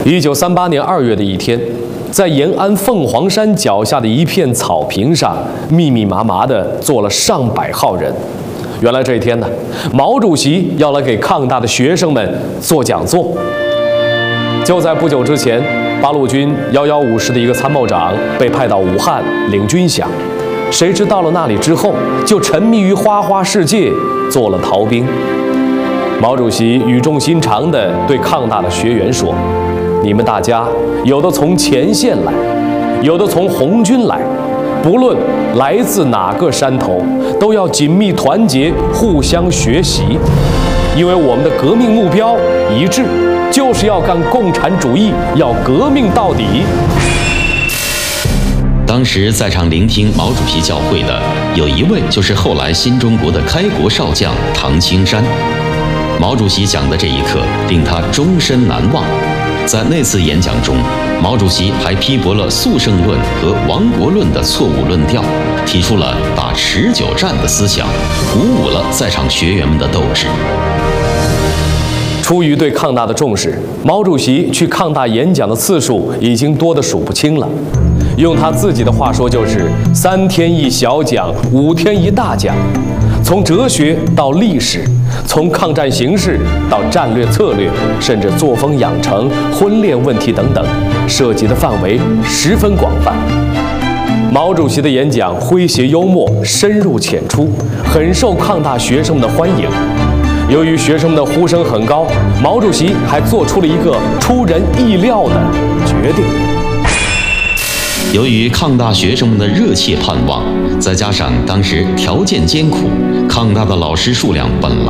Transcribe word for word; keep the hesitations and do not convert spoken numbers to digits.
一九三八年二月的一天，在延安凤凰山脚下的一片草坪上，密密麻麻地坐了上百号人。原来这一天呢，毛主席要来给抗大的学生们做讲座。就在不久之前，八路军幺幺五师的一个参谋长被派到武汉领军饷，谁知到了那里之后，就沉迷于花花世界，做了逃兵。毛主席语重心长地对抗大的学员说：“你们大家有的从前线来，有的从红军来，不论来自哪个山头，都要紧密团结，互相学习，因为我们的革命目标一致，就是要干共产主义，要革命到底。” 当时在场聆听毛主席教诲的，有一位就是后来新中国的开国少将唐青山。毛主席讲的这一课令他终身难忘。在那次演讲中，毛主席还批驳了速胜论和亡国论的错误论调，提出了打持久战的思想，鼓舞了在场学员们的斗志。 出于对抗大的重视，毛主席去抗大演讲的次数已经多得数不清了。用他自己的话说，就是三天一小讲，五天一大讲。从哲学到历史，从抗战形势到战略策略，甚至作风养成、婚恋问题等等，涉及的范围十分广泛。毛主席的演讲诙谐幽默，深入浅出，很受抗大学生们的欢迎。由于学生们的呼声很高，毛主席还做出了一个出人意料的决定。 由于抗大学生们的热切盼望，再加上当时条件艰苦，抗大的老师数量本